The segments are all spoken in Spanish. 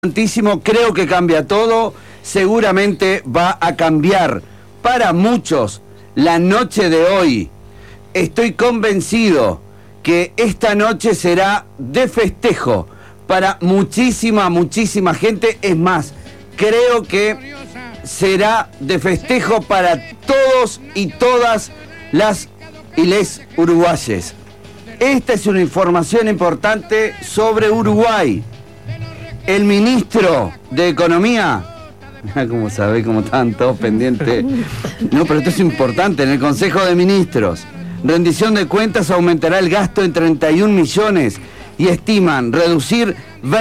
Importantísimo, creo que cambia todo, seguramente va a cambiar para muchos la noche de hoy. Estoy convencido que esta noche será de festejo para muchísima gente. Es más, creo que será de festejo para todos y todas las y les uruguayes. Esta es una información importante sobre Uruguay. El ministro de Economía, como sabe, como están todos pendientes. No, pero esto es importante. En el Consejo de Ministros, rendición de cuentas, aumentará el gasto en 31 millones y estiman reducir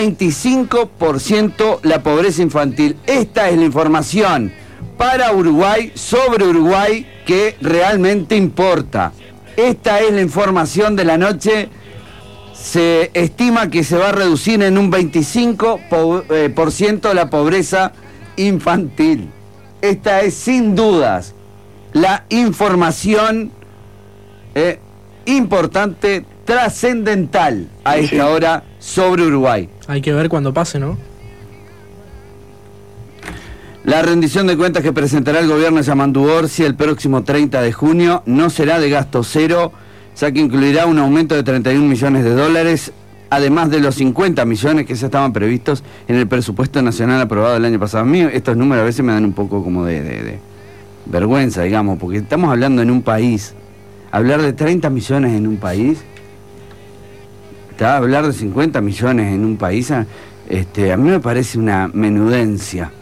25% la pobreza infantil. Esta es la información para Uruguay, sobre Uruguay, que realmente importa. Esta es la información de la noche. Se estima que se va a reducir en un 25% la pobreza infantil. Esta es sin dudas la información importante, trascendental a esta hora sobre Uruguay. Hay que ver cuando pase, ¿no? La rendición de cuentas que presentará el gobierno de Yamandu Orsi el próximo 30 de junio no será de gasto cero, ya que incluirá un aumento de 31 millones de dólares, además de los 50 millones que ya estaban previstos en el presupuesto nacional aprobado el año pasado. A mí estos números a veces me dan un poco como de vergüenza, digamos, porque estamos hablando en un país. Hablar de 30 millones en un país, hablar de 50 millones en un país, a mí me parece una menudencia.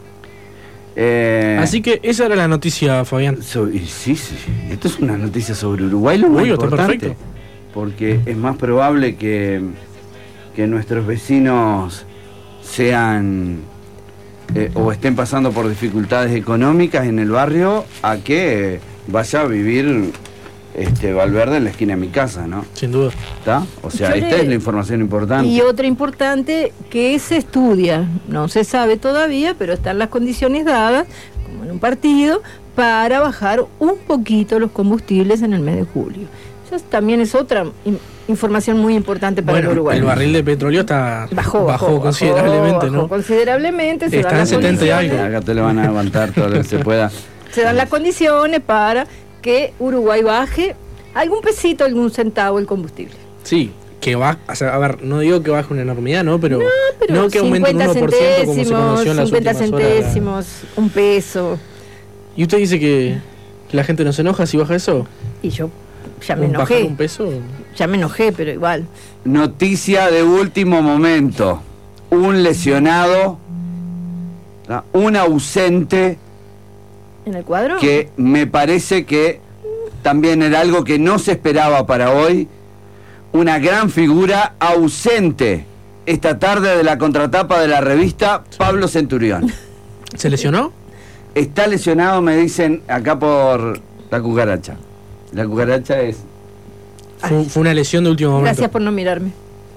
Así que esa era la noticia, Fabián. Sí, esto es una noticia sobre Uruguay, lo más importante, porque es más probable que nuestros vecinos sean o estén pasando por dificultades económicas en el barrio, a que vaya a vivir Valverde en la esquina de mi casa, ¿no? Sin duda. ¿Está? O sea, esta es la información importante. Y otra importante que se estudia, no se sabe todavía, pero están las condiciones dadas, como en un partido, para bajar un poquito los combustibles en el mes de julio. Eso también es otra información muy importante para el Uruguay. El barril de petróleo bajó considerablemente, ¿no? Bajó considerablemente. Está en 70 y algo. Acá te lo van a aguantar todo lo que se pueda. Se dan las condiciones para que Uruguay baje algún pesito, algún centavo el combustible. Sí, que va, o sea, a ver, no digo que baje una enormidad, ¿no? Pero no que aumente un 1% como se conoció en las 50 últimas centésimos, un peso. ¿Y usted dice que la gente no se enoja si baja eso? Y yo ya me enojé. ¿Bajar un peso? Ya me enojé, pero igual. Noticia de último momento. Un lesionado, un ausente. ¿En el cuadro? Que me parece que también era algo que no se esperaba para hoy. Una gran figura ausente esta tarde de la contratapa de la revista, Pablo Centurión. ¿Se lesionó? Está lesionado, me dicen, acá por la cucaracha. La cucaracha es... Fue una lesión de último momento. Gracias por no mirarme.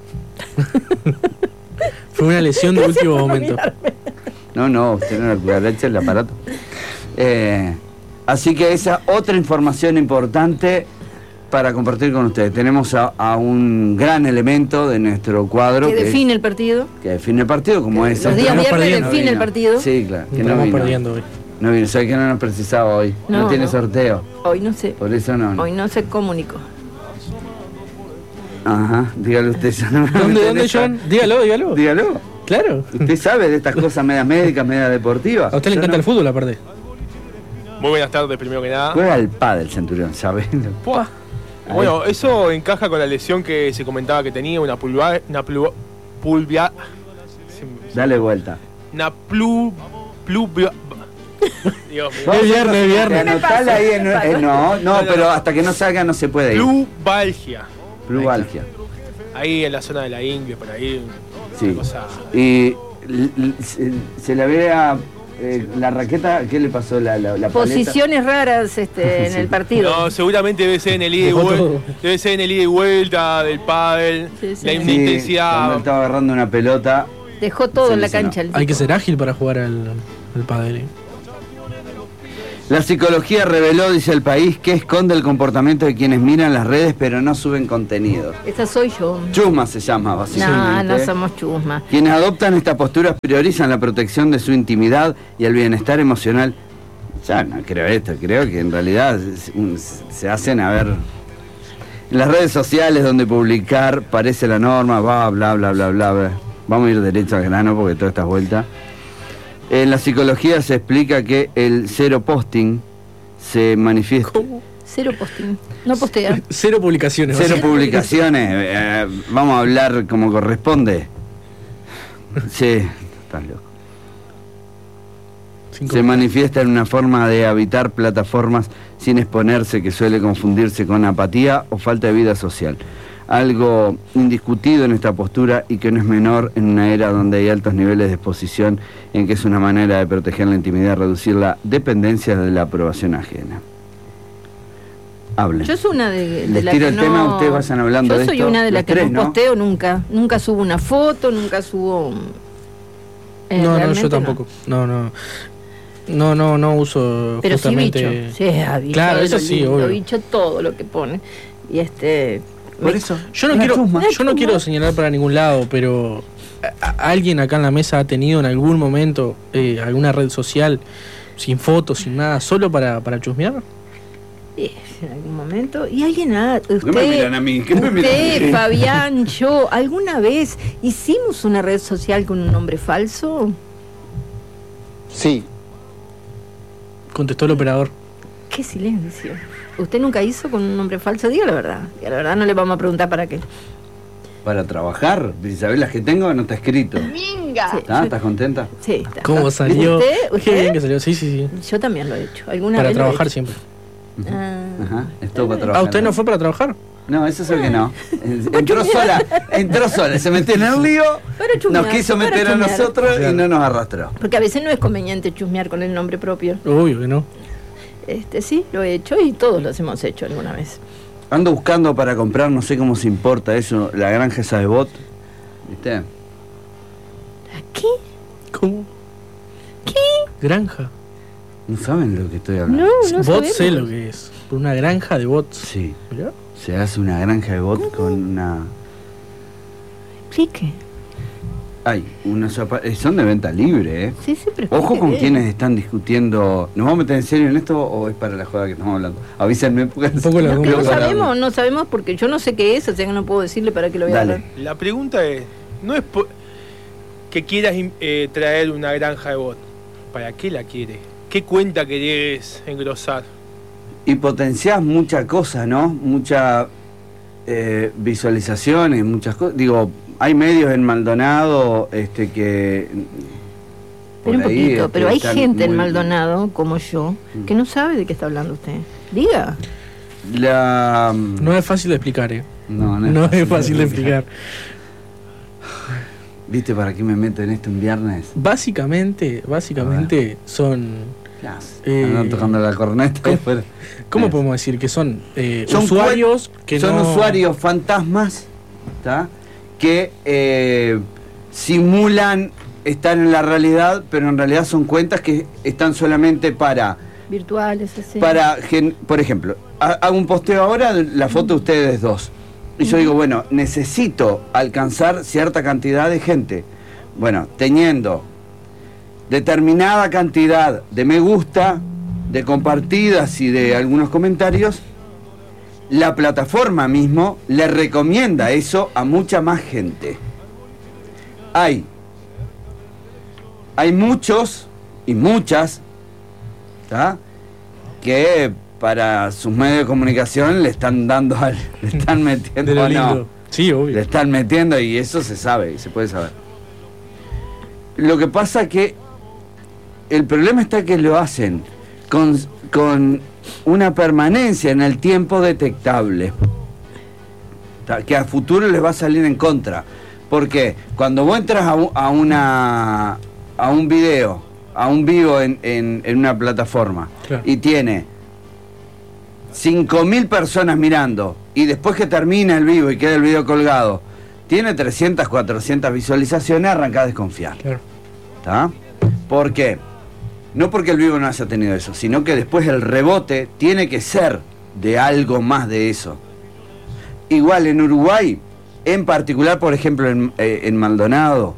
Fue una lesión de último momento. No, usted no, la cucaracha, el aparato. Así que esa otra información importante para compartir con ustedes. Tenemos a un gran elemento de nuestro cuadro que define el partido. Que define el partido, como es. Los días viernes define el partido. Sí, claro. Que no vino. Perdiendo hoy. No vino, sabe que no nos precisaba hoy. No tiene sorteo. Hoy no sé. Por eso no. Hoy no se comunicó. Ajá, dígalo usted. ¿Dónde, John? Dígalo. Claro. Usted sabe de estas cosas medias médicas, medias deportivas. A usted le encanta el fútbol, aparte. Muy buenas tardes, primero que nada. Juega al pádel, Centurión, ¿sabes? Bueno, eso encaja con la lesión que se comentaba que tenía, una Dale vuelta. Es viernes. Anotala ahí no, pero hasta que no salga no se puede ir. Plubalgia. Ahí en la zona de la ingle, por ahí. Sí. Y se la ve a la raqueta, ¿qué le pasó? La posiciones raras en el partido. No, seguramente debe ser en el ida y vuelta del pádel, la intensidad. Cuando estaba agarrando una pelota. Dejó todo en la cancha. Hay que ser ágil para jugar al pádel. La psicología reveló, dice El País, que esconde el comportamiento de quienes miran las redes pero no suben contenidos. Esa soy yo. Chusma se llama, básicamente. No somos chusma. Quienes adoptan esta postura priorizan la protección de su intimidad y el bienestar emocional. Ya no creo esto, creo que en realidad se hacen, a ver, en las redes sociales donde publicar parece la norma, bla, bla, bla, bla, bla. Vamos a ir derecho al grano porque todas estas vueltas. En la psicología se explica que el cero posting se manifiesta... ¿Cómo? Cero posting, no postea. Cero publicaciones. Cero publicaciones, vamos a hablar como corresponde. Sí, estás loco. Se manifiesta en una forma de habitar plataformas sin exponerse, que suele confundirse con apatía o falta de vida social. Algo indiscutido en esta postura y que no es menor en una era donde hay altos niveles de exposición, en que es una manera de proteger la intimidad, reducir la dependencia de la aprobación ajena. Hablen. Yo soy una de Les la tiro que el no... tema, ustedes vayan hablando de esto. Yo soy una de las que tres, no posteo nunca. Nunca subo una foto, nunca subo... No, yo tampoco. No uso. Pero justamente... sí bicho. Sí, claro, eso sí, obvio. Bicho todo lo que pone. Y Por eso, yo no quiero señalar para ningún lado, pero ¿alguien acá en la mesa ha tenido en algún momento alguna red social sin fotos, sin nada, solo para chusmear? En algún momento. ¿Y alguien usted, ¿Qué me miran a mí? ¿Qué me miran a mí? Fabián, yo, ¿alguna vez hicimos una red social con un nombre falso? Sí. Contestó el operador. Qué silencio. ¿Usted nunca hizo con un nombre falso? Diga la verdad. Y la verdad no le vamos a preguntar para qué. Para trabajar. ¿Sabés las que tengo? No está escrito. ¡Minga! Sí, ¿Estás contenta? Sí. ¿Cómo salió? ¿Usted? Qué bien que salió. Sí. Yo también lo he hecho. ¿Alguna para vez trabajar siempre. Ajá. Estuvo para trabajar. ¿Usted no fue para trabajar? No, eso es que no. Entró sola, se metió en el lío, nos quiso meter a nosotros y no nos arrastró. Porque a veces no es conveniente chusmear con el nombre propio. Obvio que no. Sí, lo he hecho y todos los hemos hecho alguna vez. Ando buscando para comprar, no sé cómo se importa eso, la granja esa de bot. ¿Viste? ¿Qué? ¿Cómo? ¿Qué? Granja. ¿No saben lo que estoy hablando? No Bot sabemos. sé lo que es. Una granja de bots. Sí. ¿Mirá? Se hace una granja de bot con una... Explique. Son de venta libre, ¿eh? Sí, pero Ojo con bien. quienes están discutiendo. ¿Nos vamos a meter en serio en esto o es para la joda que estamos hablando? Avísenme porque Un poco la No sabemos porque yo no sé qué es, o sea que no puedo decirle para qué lo voy a hablar. La pregunta es, no es que quieras traer una granja de bot. ¿Para qué la quieres? ¿Qué cuenta querés engrosar? Y potenciás muchas cosas, ¿no? Muchas visualizaciones, muchas cosas. Digo, hay medios en Maldonado que... Pero un poquito, pero hay gente en Maldonado, como yo, que no sabe de qué está hablando usted. Diga. No es fácil de explicar, ¿eh? No es fácil de explicar. ¿Viste para qué me meto en esto un viernes? Básicamente son... Andan tocando la corneta. ¿Cómo podemos decir? Que son usuarios que son usuarios fantasmas, ¿tá? Que simulan estar en la realidad, pero en realidad son cuentas que están solamente para... Virtuales, así. Por ejemplo, hago un posteo ahora de la foto de ustedes dos. Y yo digo, bueno, necesito alcanzar cierta cantidad de gente. Bueno, teniendo determinada cantidad de me gusta, de compartidas y de algunos comentarios, la plataforma mismo le recomienda eso a mucha más gente. Hay muchos y muchas, ¿tá? Que para sus medios de comunicación le están dando le están metiendo no. Sí, obvio. Le están metiendo y eso se sabe y se puede saber. Lo que pasa que el problema está que lo hacen con una permanencia en el tiempo detectable, que a futuro les va a salir en contra. Porque cuando vos entras a un video, a un vivo en una plataforma, claro, y tiene 5.000 personas mirando, y después que termina el vivo y queda el video colgado, tiene 300, 400 visualizaciones, arrancás a desconfiar. Claro. ¿Está? ¿Por qué? No porque el vivo no haya tenido eso, sino que después el rebote tiene que ser de algo más de eso. Igual en Uruguay, en particular, por ejemplo, en Maldonado,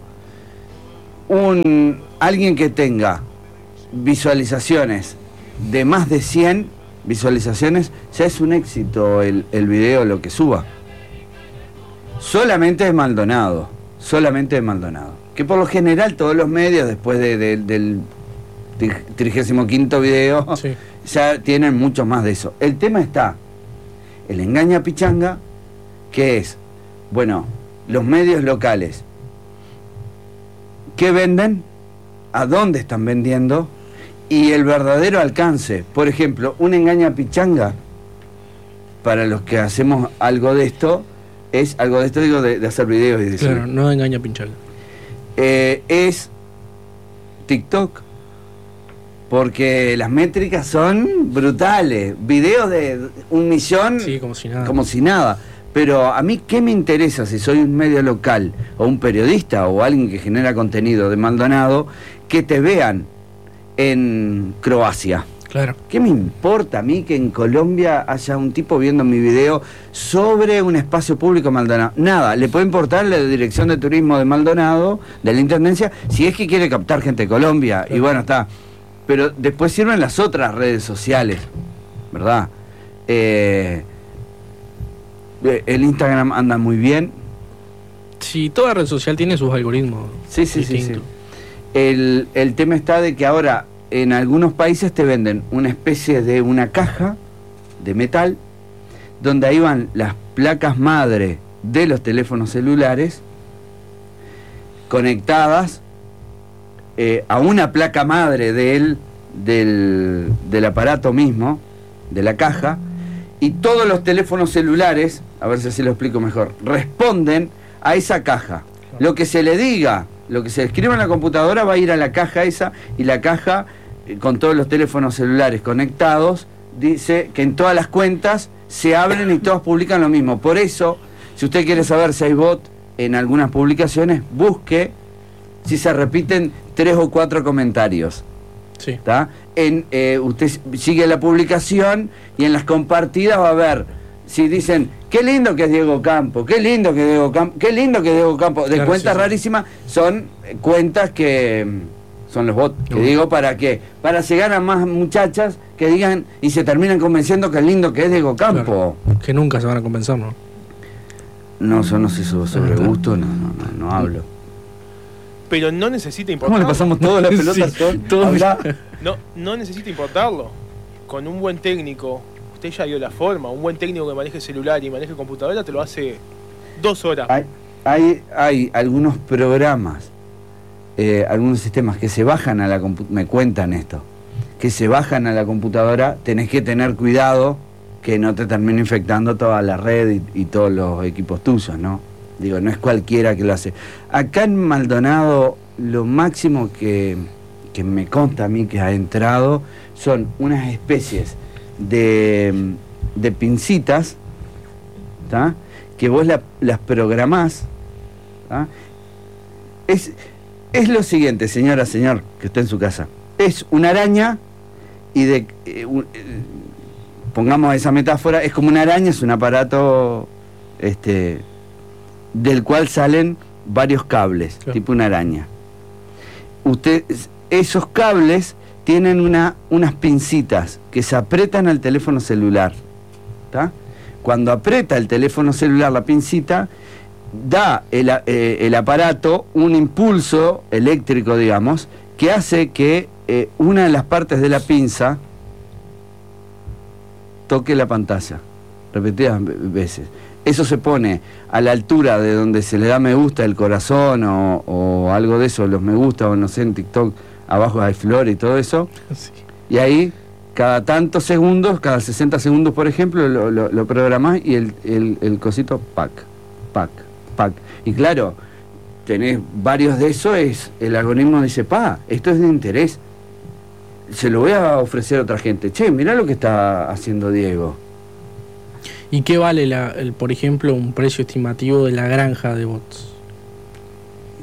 alguien que tenga visualizaciones de más de 100 visualizaciones, ya es un éxito el video, lo que suba. Solamente de Maldonado. Que por lo general todos los medios, después del 35º video, Sí. ya tienen mucho más de eso. El tema está, el engaña pichanga, que es, bueno, los medios locales, ¿qué venden? ¿A dónde están vendiendo? Y el verdadero alcance. Por ejemplo, un engaña pichanga, para los que hacemos algo de esto, digo, de hacer videos y de Claro, subir. no engaña pinchar. Es TikTok, porque las métricas son brutales. Videos de 1 millón, Sí, como si nada. como si nada. Pero a mí, ¿qué me interesa si soy un medio local o un periodista o alguien que genera contenido de Maldonado, que te vean en Croacia? Claro. ¿Qué me importa a mí que en Colombia haya un tipo viendo mi video sobre un espacio público en Maldonado? Nada, le puede importar la Dirección de Turismo de Maldonado, de la Intendencia, si es que quiere captar gente de Colombia, Claro. y bueno, está. Pero después sirven las otras redes sociales, ¿verdad? El Instagram anda muy bien. Sí, toda red social tiene sus algoritmos. Sí. distintos. El tema está de que ahora en algunos países te venden una especie de una caja de metal donde ahí van las placas madre de los teléfonos celulares conectadas a una placa madre del aparato mismo, de la caja, y todos los teléfonos celulares, a ver si así lo explico mejor, responden a esa caja. Lo que se le diga, lo que se escriba en la computadora va a ir a la caja esa, y la caja, con todos los teléfonos celulares conectados, dice que en todas las cuentas se abren y todos publican lo mismo. Por eso, si usted quiere saber si hay bot en algunas publicaciones, busque si se repiten 3 o 4 comentarios. Sí. ¿Tá? Usted sigue la publicación y en las compartidas va a ver si dicen qué lindo que es Diego Campo, qué lindo que es Diego Campo, qué lindo que es Diego Campo, de Claro, cuentas sí, sí. rarísimas. Son cuentas que son los bots, que No. digo, ¿para qué? Para llegar a más muchachas que digan y se terminan convenciendo que lindo que es Diego Campo. Claro, que nunca se van a compensar, ¿no? No, yo no sé sobre verdad. gusto, no hablo. Pero no necesita ¿Cómo importarlo. le pasamos toda la pelota Sí, Sol? todo- Habla. No necesita importarlo. Con un buen técnico, usted ya dio la forma, un buen técnico que maneje celular y maneje computadora te lo hace 2 horas. Hay algunos programas, algunos sistemas que se bajan a la computadora, me cuentan esto, que se bajan a la computadora, tenés que tener cuidado que no te termine infectando toda la red y todos los equipos tuyos, ¿no? Digo, no es cualquiera que lo hace. Acá en Maldonado, lo máximo que me consta a mí que ha entrado son unas especies de pincitas, ¿tá? Que vos las programás, ¿tá? Es lo siguiente, señora, señor, que está en su casa. Es una araña y pongamos esa metáfora, es como una araña, es un aparato del cual salen varios cables, Claro. tipo una araña. Esos cables tienen unas pincitas que se apretan al teléfono celular, ¿tá? Cuando aprieta el teléfono celular la pincita, da el aparato un impulso eléctrico, digamos, que hace que una de las partes de la pinza toque la pantalla repetidas veces. Eso se pone a la altura de donde se le da me gusta, el corazón o algo de eso, los me gusta, o no sé, en TikTok abajo hay flor y todo eso, Sí. y ahí cada tantos segundos, cada 60 segundos por ejemplo, lo programás y el cosito pac. Y claro, tenés varios de eso, el algoritmo dice, esto es de interés, se lo voy a ofrecer a otra gente. Che, mirá lo que está haciendo Diego. ¿Y qué vale, por ejemplo, un precio estimativo de la granja de bots?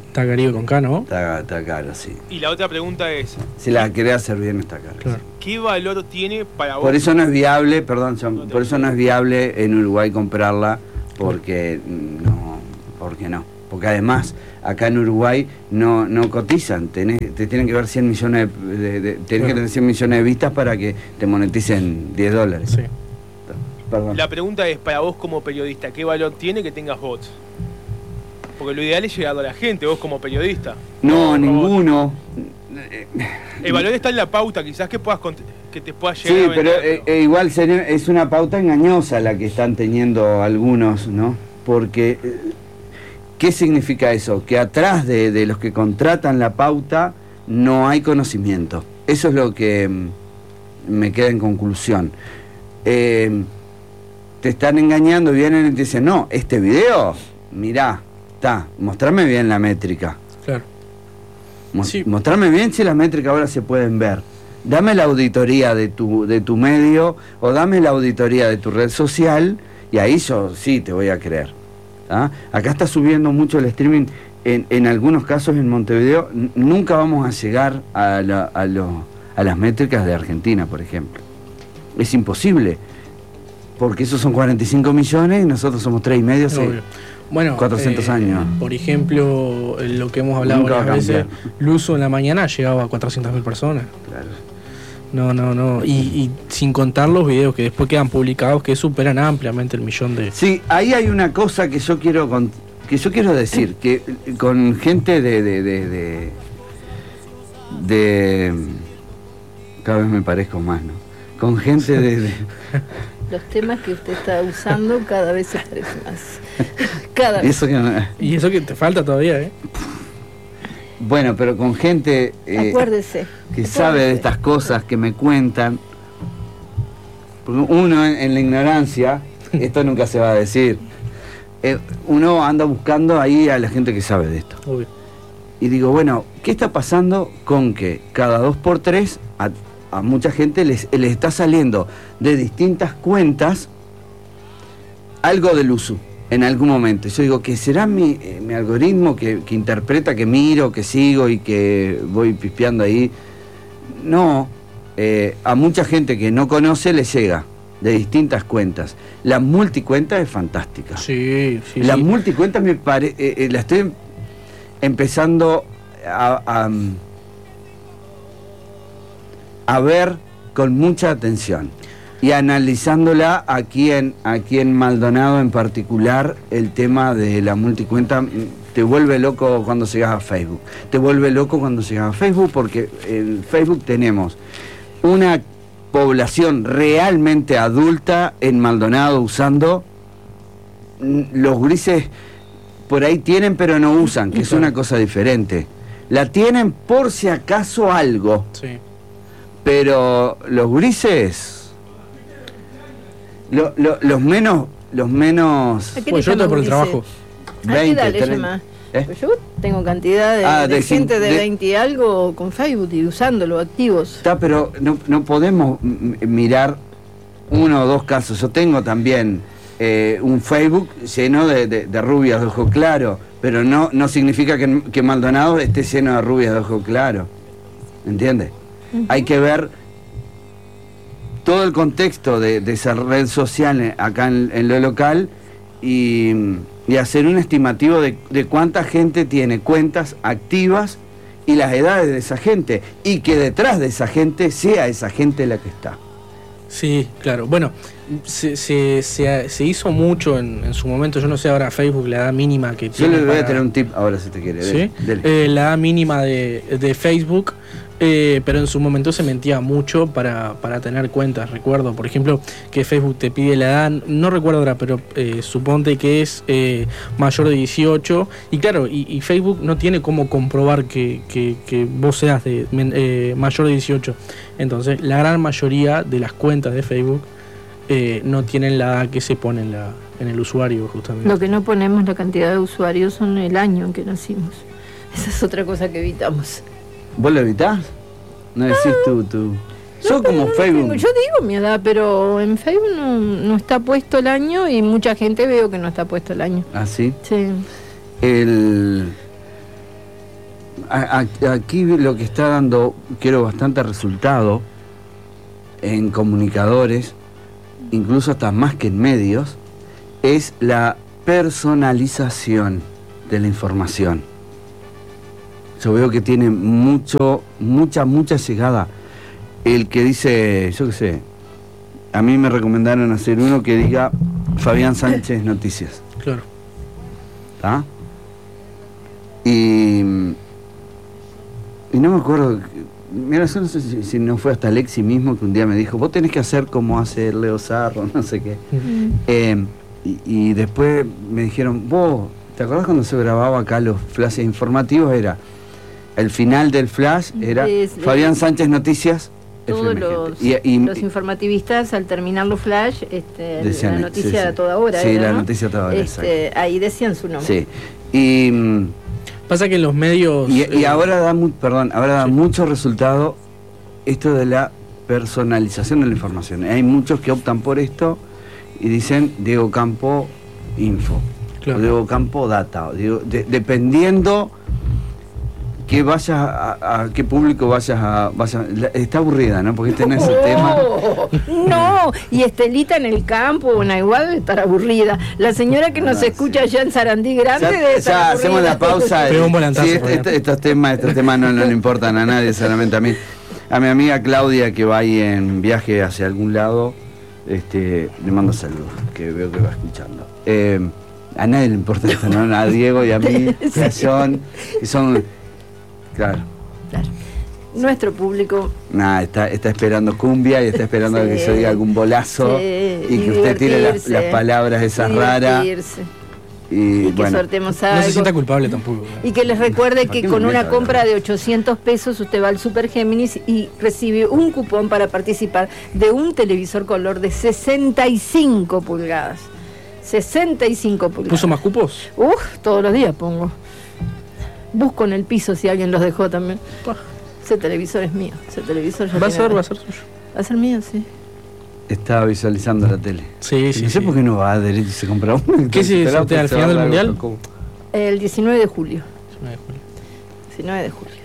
Está Caribe con K, ¿no? Está caro, sí. Y la otra pregunta es, Si la querés hacer bien, está caro. Claro. Sí. ¿qué valor tiene para vos? Por eso no es viable, perdón, John, por eso no es viable en Uruguay comprarla, porque no. Porque además, acá en Uruguay no cotizan, te tienen que ver 100 millones tenés que tener 100 millones de vistas para que te moneticen $10. Sí. Perdón. La pregunta es, para vos como periodista, ¿qué valor tiene que tengas bots? Porque lo ideal es llegar a la gente, vos como periodista. No, ninguno. El valor está en la pauta, quizás que te puedas llegar Sí, a pero vender. igual es una pauta engañosa la que están teniendo algunos, ¿no? Porque, ¿qué significa eso? Que atrás de los que contratan la pauta no hay conocimiento. Eso es lo que me queda en conclusión. Te están engañando, vienen y te dicen, no, este video, mirá, mostrame bien la métrica. Claro. Sí. Mostrame bien si las métricas ahora se pueden ver. Dame la auditoría de tu medio o dame la auditoría de tu red social y ahí yo sí te voy a creer. ¿Ah? Acá está subiendo mucho el streaming. En algunos casos en Montevideo nunca vamos a llegar a las métricas de Argentina, por ejemplo. Es imposible. Porque esos son 45 millones y nosotros somos 3,5 hace bueno, 400 años. Por ejemplo, lo que hemos hablado Nunca va a varias veces, cambiar. Luso en la mañana llegaba a 400.000 personas. Claro. No. Y sin contar los videos que después quedan publicados que superan ampliamente el millón de... Sí, ahí hay una cosa que yo quiero decir, que con gente de cada vez me parezco más, ¿no? Con gente de Los temas que usted está usando cada vez se parecen más. Cada vez. eso que no- Y eso que te falta todavía, ¿eh? bueno, pero con gente Acuérdese. que sabe de estas cosas, que me cuentan, porque uno en la ignorancia, esto nunca se va a decir, uno anda buscando ahí a la gente que sabe de esto. Obvio. Y digo, bueno, ¿qué está pasando con que cada 2x3 a mucha gente les está saliendo de distintas cuentas algo del uso en algún momento? Yo digo, ¿qué será mi algoritmo que interpreta, que miro, que sigo y que voy pispeando ahí? No, a mucha gente que no conoce le llega de distintas cuentas. La multicuenta es fantástica. Sí. La multicuenta me parece, la estoy empezando a ver con mucha atención y analizándola aquí en Maldonado en particular. El tema de la multicuenta te vuelve loco cuando llegas a Facebook. Te vuelve loco cuando llegas a Facebook porque en Facebook tenemos una población realmente adulta en Maldonado usando. Los grises por ahí tienen pero no usan, que es una cosa diferente. La tienen por si acaso algo, Sí. pero los grises, los menos ¿A qué Bueno, le yo llama estoy por el Ulises? trabajo. ¿A qué 20, edad le 30, llama? ¿eh? Pues yo tengo cantidad de sin- gente de de- 20 y algo con Facebook y usándolo, activos. Está, pero no podemos mirar uno o dos casos. Yo tengo también un Facebook lleno de rubias de ojo claro, pero no significa que Maldonado esté lleno de rubias de ojo claro. ¿Entiendes? Hay que ver todo el contexto de esa red social acá en lo local y hacer un estimativo de cuánta gente tiene cuentas activas y las edades de esa gente, y que detrás de esa gente sea esa gente la que está. Sí, claro. Bueno, se hizo mucho en su momento. Yo no sé ahora Facebook la edad mínima que Yo tiene. le voy a para- tener un tip ahora si te quiere. ¿Sí? Dele. La edad mínima de Facebook, pero en su momento se mentía mucho para tener cuentas. Recuerdo, por ejemplo, que Facebook te pide la edad, no recuerdo ahora, pero suponte que es mayor de 18. Y claro, y Facebook no tiene cómo comprobar que vos seas mayor de 18. Entonces, la gran mayoría de las cuentas de Facebook no tienen la edad que se pone en el usuario, justamente. Lo que no ponemos la cantidad de usuarios son el año en que nacimos. Esa es otra cosa que evitamos. ¿Vos lo evitás? No decís tú. Yo No, como no Facebook. tengo. Yo digo mi edad, pero en Facebook no está puesto el año y mucha gente veo que no está puesto el año. ¿Ah, sí? Sí. Aquí lo que está dando, quiero bastante resultado en comunicadores, incluso hasta más que en medios, es la personalización de la información. Yo veo que tiene mucha llegada. El que dice, yo qué sé, a mí me recomendaron hacer uno que diga Fabián Sánchez Noticias. Claro. ¿Ah? Y no me acuerdo, mira, yo no sé si no fue hasta Alexi mismo que un día me dijo, vos tenés que hacer como hace Leo Sarro, no sé qué. Y después me dijeron, vos, ¿te acordás cuando se grababa acá los flashes informativos? Era, el final del flash era Fabián Sánchez Noticias. Todos los informativistas, al terminar los flash, decían, la noticia a toda hora. Sí, era, la ¿no? noticia a toda hora. Ahí decían su nombre. Sí. Y pasa que en los medios... Y ahora da, da mucho resultado esto de la personalización de la información. Hay muchos que optan por esto y dicen Diego Campo Info, claro. O Diego Campo Data, dependiendo que vayas a qué público vayas. Está aburrida, ¿no? Porque tenés ese tema. No, y Estelita en el campo, bueno, igual debe estar aburrida. La señora que nos escucha allá en Sarandí Grande debe estar ya aburrida. hacemos la pausa. Sí, estos temas no le importan a nadie, solamente a mí. A mi amiga Claudia, que va ahí en viaje hacia algún lado, le mando saludos, que veo que va escuchando. A nadie le importa esto, ¿no? A Diego y a mí, sí. A John, que son... Claro. Nuestro público está esperando cumbia y está esperando que se diga algún bolazo y que usted tire las palabras esas raras y que sortemos algo. No se sienta culpable tampoco. Y que les recuerde que con una compra de 800 pesos usted va al Super Géminis y recibe un cupón para participar de un televisor color de 65 pulgadas. 65 pulgadas. ¿Puso más cupos? Todos los días pongo. Busco en el piso si alguien los dejó también. Ese televisor es mío. Ese televisor ya va a ser suyo. Va a ser mío, sí. Estaba visualizando la tele. Sí. No sé por qué no va a derecho y se compra uno. ¿Qué se sortea al final del mundial? El 19 de julio. 19 de julio.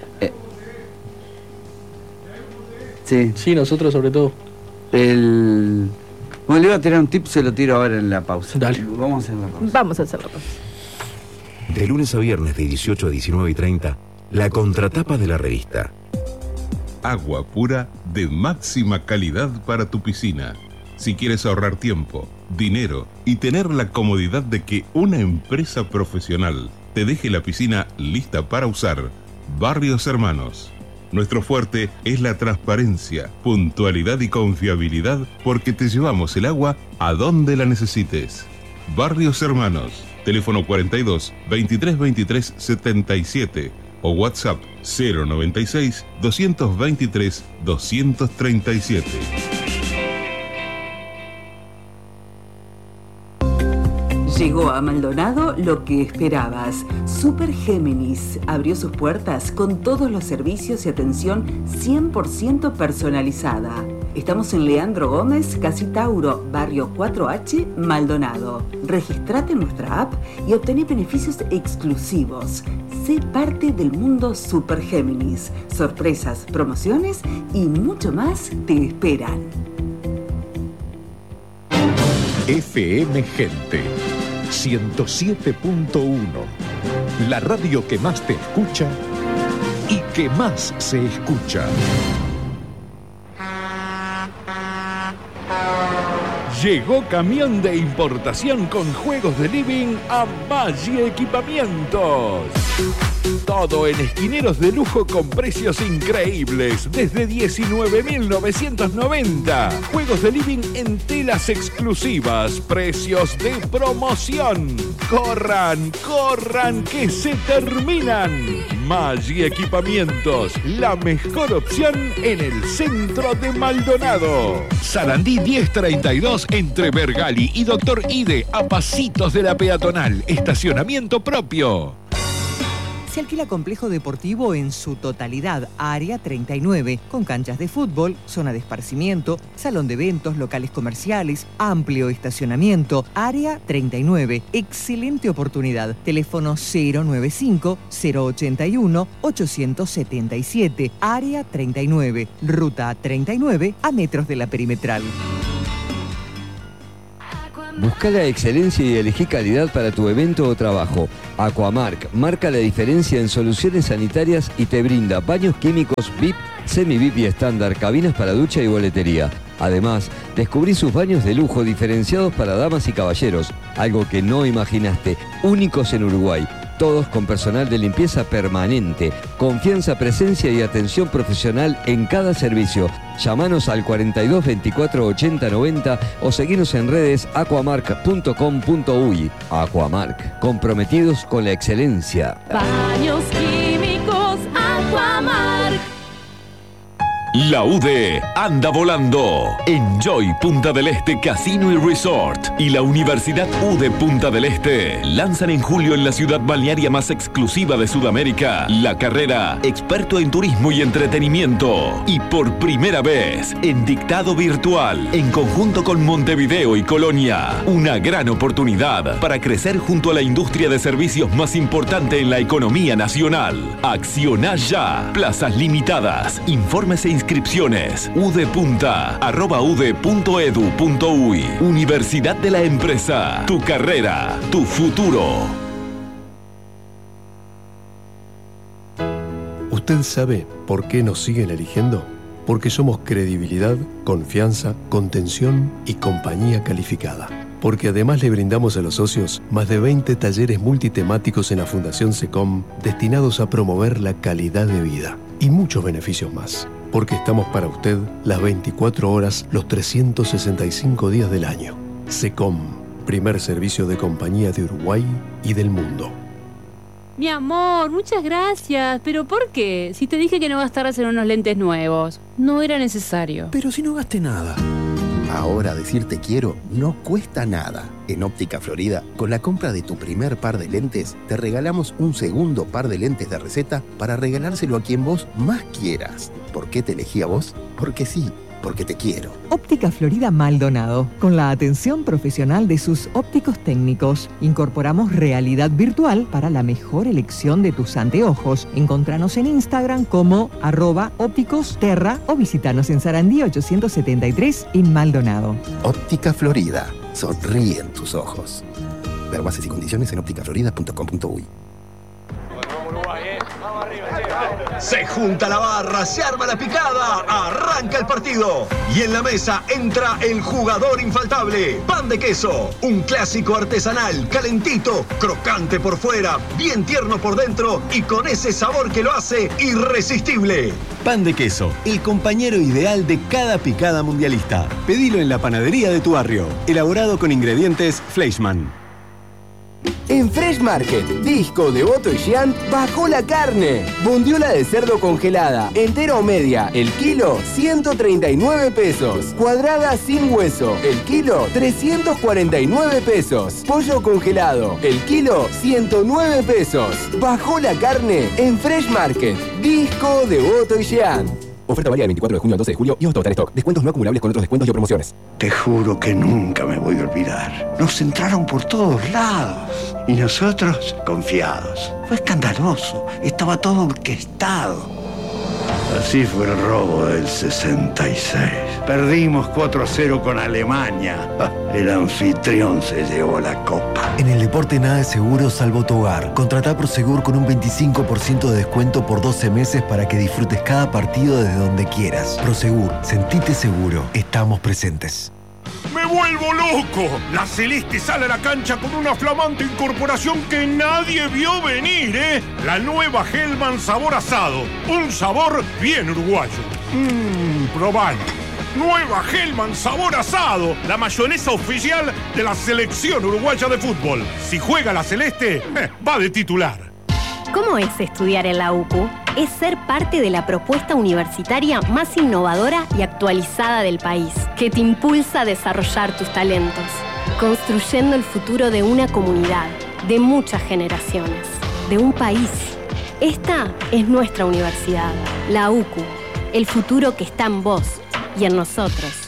Sí. Sí, nosotros sobre todo. Bueno, le iba a tirar un tip, se lo tiro ahora en la pausa. Dale. Vamos a hacer la pausa. Vamos a hacer la pausa. De lunes a viernes de 18 a 19:30, la contratapa de la revista. Agua pura de máxima calidad para tu piscina. Si quieres ahorrar tiempo, dinero y tener la comodidad de que una empresa profesional te deje la piscina lista para usar, Barrios Hermanos. Nuestro fuerte es la transparencia, puntualidad y confiabilidad porque te llevamos el agua a donde la necesites. Barrios Hermanos. Teléfono 42 23 23 77 o WhatsApp 096 223 237. Llegó a Maldonado lo que esperabas. Super Géminis abrió sus puertas con todos los servicios y atención 100% personalizada. Estamos en Leandro Gómez, Casi Tauro, barrio 4H, Maldonado. Registrate en nuestra app y obtené beneficios exclusivos. Sé parte del mundo Super Géminis. Sorpresas, promociones y mucho más te esperan. FM Gente 107.1, la radio que más te escucha y que más se escucha. Llegó camión de importación con juegos de living a Maggi Equipamientos. Todo en esquineros de lujo con precios increíbles, desde 19.990. Juegos de living en telas exclusivas, precios de promoción. ¡Corran, corran, que se terminan! Maggi Equipamientos, la mejor opción en el centro de Maldonado. Sarandí 1032 entre Bergali y Doctor Ide, a pasitos de la peatonal. Estacionamiento propio. Se alquila complejo deportivo en su totalidad, Área 39, con canchas de fútbol, zona de esparcimiento, salón de eventos, locales comerciales, amplio estacionamiento. Área 39, excelente oportunidad. Teléfono 095-081-877. Área 39, ruta 39, a metros de la perimetral. Busca la excelencia y elegí calidad para tu evento o trabajo. Aquamark marca la diferencia en soluciones sanitarias y te brinda baños químicos VIP, semi-VIP y estándar, cabinas para ducha y boletería. Además, descubrí sus baños de lujo diferenciados para damas y caballeros, algo que no imaginaste, únicos en Uruguay. Todos con personal de limpieza permanente, confianza, presencia y atención profesional en cada servicio. Llámanos al 42 24 80 90 o seguinos en redes aquamark.com.uy. Aquamark, comprometidos con la excelencia. Baños químicos Aquamark. La UDE anda volando. Enjoy Punta del Este Casino y Resort y la Universidad UDE Punta del Este lanzan en julio en la ciudad balnearia más exclusiva de Sudamérica la carrera Experto en Turismo y Entretenimiento. Y por primera vez en dictado virtual, en conjunto con Montevideo y Colonia. Una gran oportunidad para crecer junto a la industria de servicios más importante en la economía nacional. Acciona ya. Plazas limitadas. Informes e inscripciones udepunta@ude.edu.uy. Universidad de la Empresa. Tu carrera, tu futuro. ¿Usted sabe por qué nos siguen eligiendo? Porque somos credibilidad, confianza, contención y compañía calificada. Porque además le brindamos a los socios más de 20 talleres multitemáticos en la Fundación SECOM destinados a promover la calidad de vida y muchos beneficios más. Porque estamos para usted las 24 horas, los 365 días del año. SECOM, primer servicio de compañía de Uruguay y del mundo. Mi amor, muchas gracias. ¿Pero por qué? Si te dije que no gastaras en unos lentes nuevos. No era necesario. Pero si no gasté nada. Ahora decir te quiero no cuesta nada. En Óptica Florida, con la compra de tu primer par de lentes, te regalamos un segundo par de lentes de receta para regalárselo a quien vos más quieras. ¿Por qué te elegí a vos? Porque sí, porque te quiero. Óptica Florida Maldonado. Con la atención profesional de sus ópticos técnicos, incorporamos realidad virtual para la mejor elección de tus anteojos. Encontranos en Instagram como @ópticosterra o visitanos en Sarandí 873 en Maldonado. Óptica Florida. Sonríen tus ojos. Ver bases y condiciones en ópticaflorida.com.uy. Se junta la barra, se arma la picada, arranca el partido. Y en la mesa entra el jugador infaltable, Pan de Queso. Un clásico artesanal, calentito, crocante por fuera, bien tierno por dentro y con ese sabor que lo hace irresistible. Pan de Queso, el compañero ideal de cada picada mundialista. Pedilo en la panadería de tu barrio. Elaborado con ingredientes Fleischmann. En Fresh Market, Disco, Devoto y Giant bajó la carne. Bondiola de cerdo congelada, entera o media, el kilo 139 pesos. Cuadrada sin hueso, el kilo 349 pesos. Pollo congelado, el kilo 109 pesos. Bajó la carne en Fresh Market, Disco, Devoto y Giant. Oferta válida del 24 de junio al 12 de julio y hasta agotar stock. Descuentos no acumulables con otros descuentos y promociones. Te juro que nunca me voy a olvidar. Nos entraron por todos lados. Y nosotros, confiados. Fue escandaloso. Estaba todo orquestado. Así fue el robo del 66. Perdimos 4-0 con Alemania. El anfitrión se llevó la copa. En el deporte nada es seguro salvo tu hogar. Contratá Prosegur con un 25% de descuento por 12 meses para que disfrutes cada partido desde donde quieras. Prosegur, sentite seguro. Estamos presentes. ¡Me vuelvo loco! La Celeste sale a la cancha con una flamante incorporación que nadie vio venir, ¿eh? La nueva Hellman sabor asado. Un sabor bien uruguayo. Probalo. Nueva Hellman sabor asado. La mayonesa oficial de la selección uruguaya de fútbol. Si juega la Celeste, va de titular. ¿Cómo es estudiar en la UPU? Es ser parte de la propuesta universitaria más innovadora y actualizada del país, que te impulsa a desarrollar tus talentos, construyendo el futuro de una comunidad, de muchas generaciones, de un país. Esta es nuestra universidad, la UCU, el futuro que está en vos y en nosotros.